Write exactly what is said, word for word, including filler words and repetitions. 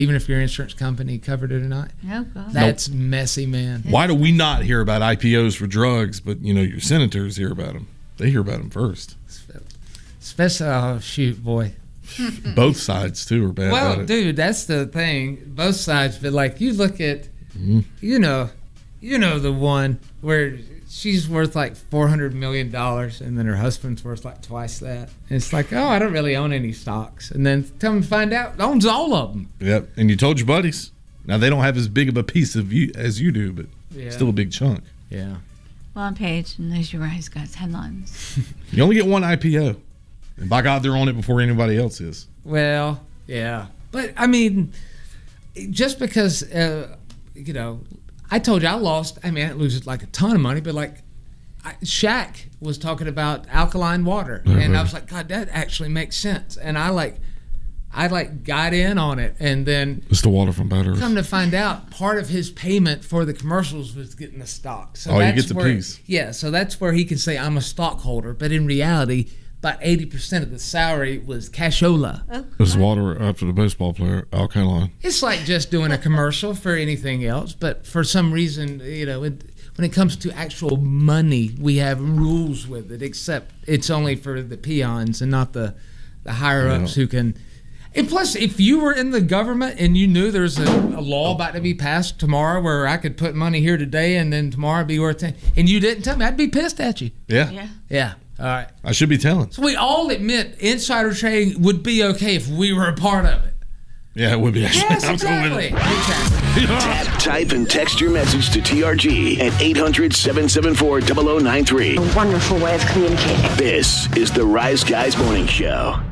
even if your insurance company covered it or not. Oh, God. That's nope. messy, man. Why do we not hear about I P Os for drugs, but, you know, your senators hear about them? They hear about them first. Especially, oh, shoot, boy. Both sides, too, are bad well, about it. dude, that's the thing. Both sides, but, like, you look at, mm-hmm. you know, you know the one where she's worth like four hundred million dollars and then her husband's worth like twice that. And it's like, oh, I don't really own any stocks. And then tell them to find out, owns all of them. Yep, and you told your buddies. Now, they don't have as big of a piece of you as you do, but yeah. still a big chunk. Yeah. Well, on page, News Your Eyes got headlines. You only get one I P O. And by God, they're on it before anybody else is. Well, yeah. But, I mean, just because, uh, you know, I told you I lost, I mean, I didn't lose like a ton of money, but like I, Shaq was talking about alkaline water. Mm-hmm. And I was like, God, that actually makes sense. And I like, I like got in on it. And then it's the water from Baton Rouge. Come to find out, part of his payment for the commercials was getting the stock. So oh, that's you get the where, piece. Yeah, so that's where he can say, I'm a stockholder. But in reality, about eighty percent of the salary was cashola. Oh, it's water after the baseball player, alkaline. It's like just doing a commercial for anything else. But for some reason, you know, it, when it comes to actual money, we have rules with it, except it's only for the peons and not the, the higher-ups who can. And plus, if you were in the government and you knew there's a, a law about to be passed tomorrow where I could put money here today and then tomorrow it'd be worth ten, and you didn't tell me, I'd be pissed at you. Yeah. Yeah. Yeah. All right. I should be telling. So we all admit insider trading would be okay if we were a part of it. Yeah, it would be. Actually. Yes, I'm exactly. cool with it. exactly. Tap, type, and text your message to T R G at eight hundred, seven seven four, zero zero nine three. A wonderful way of communicating. This is the Rise Guys Morning Show.